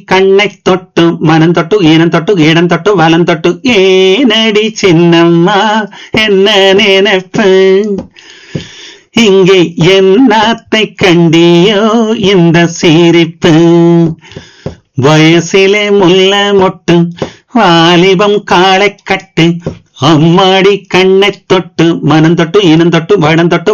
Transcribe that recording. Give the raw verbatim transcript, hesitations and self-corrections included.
கண்ணை தொட்டு மனம் தொட்டு ஈனம் தொட்டு இடம் தொட்டு வலம் தொட்டு ஏனடி சின்னம்மா என்ன நினைப்பு இங்கே என்னத்தை கண்டியோ இந்த சிரிப்பு வயசிலே முல்ல மொட்டு வாலிபம் காளை கட்டு அம்மாடி கண்ணை தொட்டு மனம் தொட்டு ஈனம் தொட்டு வடம் தொட்டு